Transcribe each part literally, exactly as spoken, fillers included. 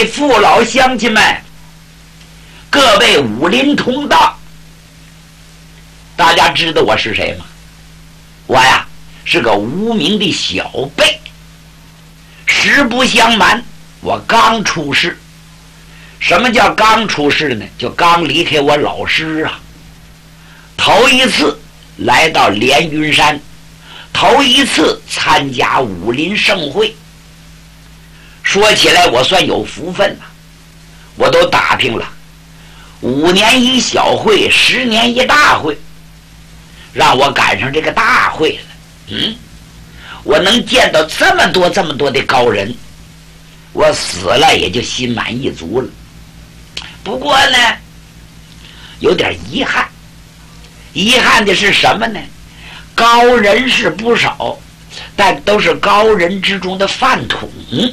位父老乡亲们，各位武林同道，大家知道我是谁吗？我呀是个无名的小辈。实不相瞒，我刚出世。什么叫刚出世呢？就刚离开我老师啊。头一次来到连云山，头一次参加武林盛会。说起来我算有福分了，我都打听了，五年一小会，十年一大会，让我赶上这个大会了。嗯，我能见到这么多这么多的高人，我死了也就心满意足了。不过呢，有点遗憾。遗憾的是什么呢？高人是不少，但都是高人之中的饭桶。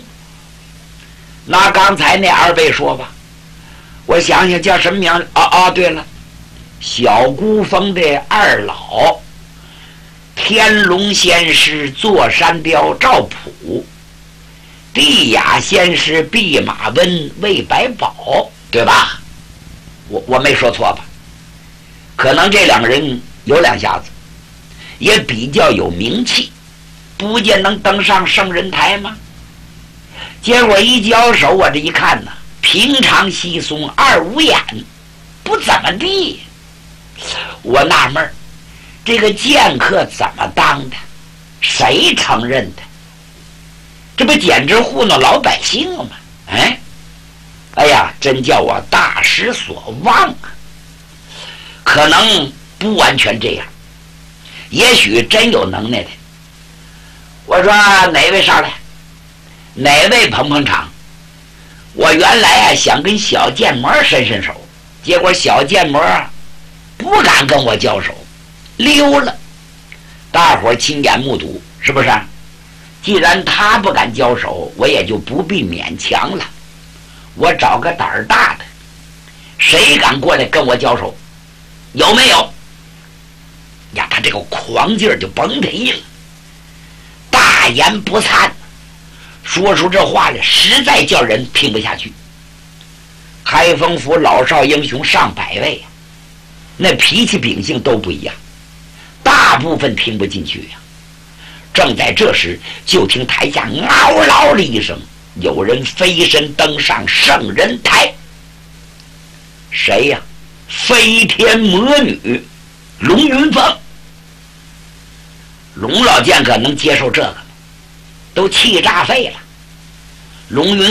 拿刚才那二位说吧，我想想叫什么名？啊啊，对了，小孤峰的二老，天龙仙师座山雕赵普，地雅仙师弼马温魏百宝，对吧？我我没说错吧？可能这两个人有两下子，也比较有名气，不见能登上圣人台吗？结果一交手，我这一看呢，平常稀松，二五眼，不怎么地。我纳闷，这个剑客怎么当的？谁承认的？这不简直糊弄老百姓吗？哎，哎呀，真叫我大失所望啊！可能不完全这样，也许真有能耐的。我说哪位上来？哪位捧捧场？我原来啊想跟小剑魔伸伸手，结果小剑魔不敢跟我交手，溜了。大伙亲眼目睹，是不是？既然他不敢交手，我也就不必勉强了。我找个胆儿大的，谁敢过来跟我交手？有没有？呀，他这个狂劲儿就甭提了，大言不惭，说出这话来，实在叫人听不下去。开封府老少英雄上百位，那脾气秉性都不一样，大部分听不进去呀。正在这时，就听台下嗷嗷的一声，有人飞身登上圣人台。谁呀？飞天魔女龙云凤。龙老剑客能接受这个吗？都气炸肺了。龙云